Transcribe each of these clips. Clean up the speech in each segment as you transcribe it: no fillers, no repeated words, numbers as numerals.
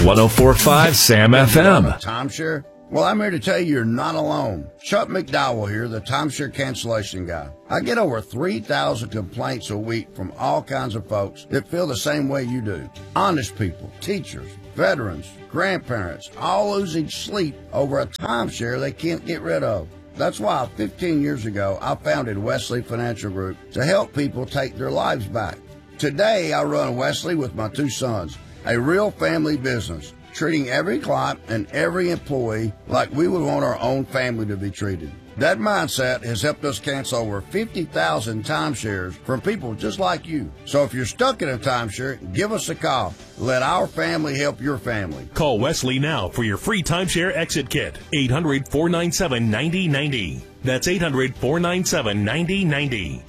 104.5 Sam FM. Timeshare? Well, I'm here to tell you you're not alone. Chuck McDowell here, the timeshare cancellation guy. I get over 3,000 complaints a week from all kinds of folks that feel the same way you do. Honest people, teachers, veterans, grandparents, all losing sleep over a timeshare they can't get rid of. That's why 15 years ago, I founded Wesley Financial Group to help people take their lives back. Today, I run Wesley with my two sons, a real family business, treating every client and every employee like we would want our own family to be treated. That mindset has helped us cancel over 50,000 timeshares from people just like you. So if you're stuck in a timeshare, give us a call. Let our family help your family. Call Wesley now for your free timeshare exit kit. 800-497-9090. That's 800-497-9090.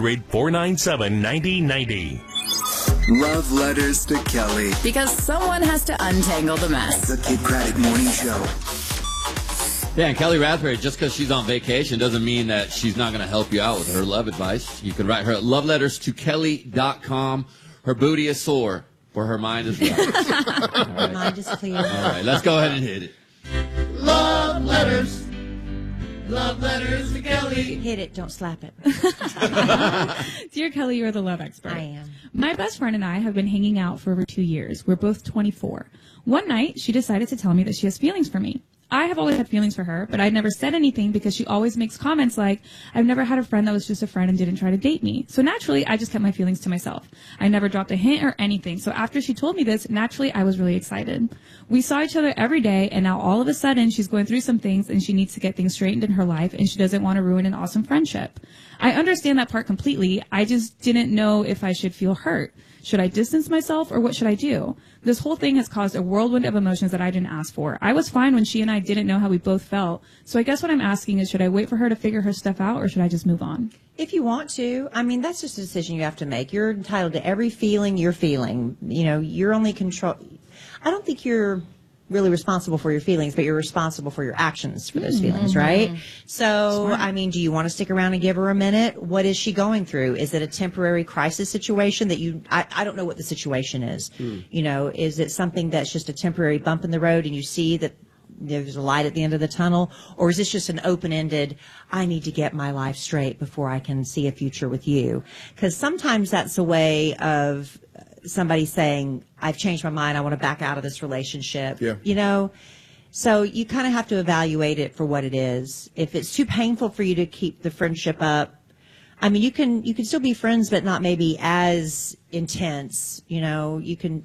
800-497-9090. Love Letters to Kelly. Because someone has to untangle the mess. The Kid Craddock Morning Show. Yeah, and Kelly Raspberry, just because she's on vacation doesn't mean that she's not going to help you out with her love advice. You can write her at loveletterstokelly.com. Her booty is sore, for her mind is right. Her mind is clear. All right, let's go ahead and hit it. Love letters. Love letters to Kelly. Hit it, don't slap it. Dear Kelly, you're the love expert. I am. My best friend and I have been hanging out for over 2 years. We're both 24. One night, she decided to tell me that she has feelings for me. I have always had feelings for her, but I'd never said anything because she always makes comments like, I've never had a friend that was just a friend and didn't try to date me. So naturally, I just kept my feelings to myself. I never dropped a hint or anything. So after she told me this, naturally, I was really excited. We saw each other every day, and now all of a sudden, she's going through some things, and she needs to get things straightened in her life, and she doesn't want to ruin an awesome friendship. I understand that part completely. I just didn't know if I should feel hurt. Should I distance myself, or what should I do? This whole thing has caused a whirlwind of emotions that I didn't ask for. I was fine when she and I didn't know how we both felt. So I guess what I'm asking is, should I wait for her to figure her stuff out, or should I just move on? If you want to, I mean, that's just a decision you have to make. You're entitled to every feeling you're feeling. You know, you're only control. I don't think you're really responsible for your feelings, but you're responsible for your actions for those feelings, right? So, Smart. I mean, do you want to stick around and give her a minute? What is she going through? Is it a temporary crisis situation that I don't know what the situation is. You know, is it something that's just a temporary bump in the road and you see that there's a light at the end of the tunnel? Or is this just an open-ended, I need to get my life straight before I can see a future with you? Because sometimes that's a way of somebody saying, I've changed my mind, I want to back out of this relationship. Yeah. You know? So you kind of have to evaluate it for what it is. If it's too painful for you to keep the friendship up, I mean, you can still be friends, but not maybe as intense. You know, you can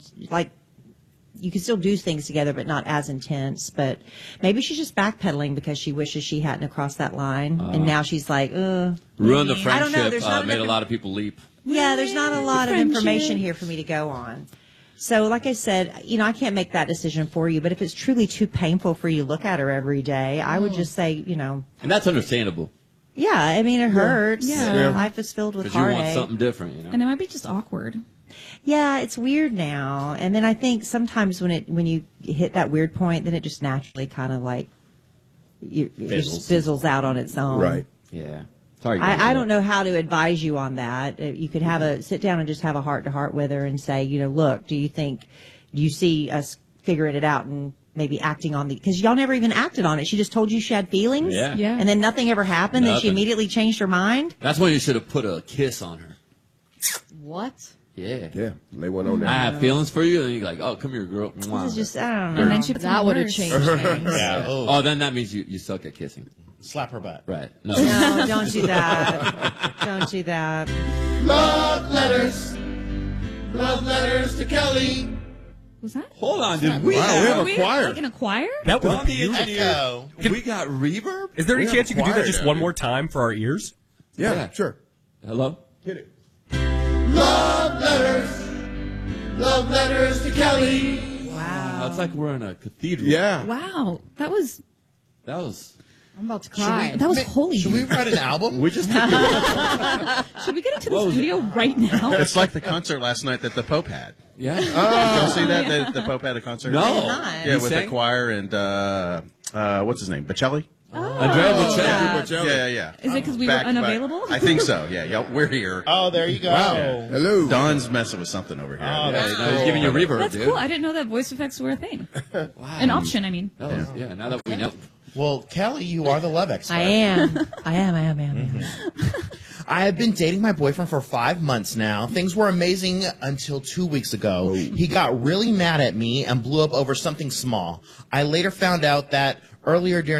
still do things together, but not as intense. But maybe she's just backpedaling because she wishes she hadn't crossed that line. And now she's like, Ruined the friendship, I don't know. There's not made a enough- lot of people leap. Yeah, there's not a lot of information here for me to go on. So like I said, you know, I can't make that decision for you, but if it's truly too painful for you to look at her every day, I would just say, you know. And that's understandable. Yeah, I mean, it hurts. Yeah. Life is filled with Because you heartache. want something different, you know. And it might be just awkward. Yeah, it's weird now. And then I think sometimes when you hit that weird point, then it just naturally kind of like it just fizzles out on its own. Right. Yeah. Sorry. I don't know how to advise you on that. You could sit down and just have a heart-to-heart with her and say, you know, look, do you see us figuring it out and maybe acting on because y'all never even acted on it. She just told you she had feelings. Yeah. And then nothing ever happened. And she Nothing. immediately changed her mind. That's when you should have put a kiss on her. What? Yeah. Yeah, lay one on I there. have feelings for you, and you're like, oh, come here, girl. This is just, I don't know. And then she that would have changed things. Yeah. Oh, then that means you suck at kissing. Slap her butt. Right. No. No, don't do that. Don't do that. Love letters. Love letters to Kelly. Was that? Hold on, dude. we have a We choir. like in a choir? That was From the beautiful. engineer. Can- We got reverb? Is there any We have chance you could do choir that just now, one dude. more time for our ears? Yeah, Yeah. sure. Hello? Hit it. Love letters. Love letters to Kelly. Wow. It's like we're in a cathedral. Yeah. Wow. That was That was... I'm about to cry. that was holy. Should we write an album? We just... Should we get into the studio right now? It's like the concert last night that the Pope had. Yeah. Did y'all see that? The Pope had a concert? No. not. Yeah, He with sang? the choir and, what's his name? Bocelli? Andrea Bocelli. Yeah. Is it because we were unavailable? I think so. Yeah, we're here. Oh, there you go. Wow. Hello. Don's messing with something over here. Oh, that's He's giving you reverb, That's dude. cool. I didn't know that voice effects were a thing. Wow. An option, I mean. Yeah, now that we know. Well, Kelly, you are the love expert. I am. I am. I have been dating my boyfriend for 5 months now. Things were amazing until 2 weeks ago. He got really mad at me and blew up over something small. I later found out that earlier during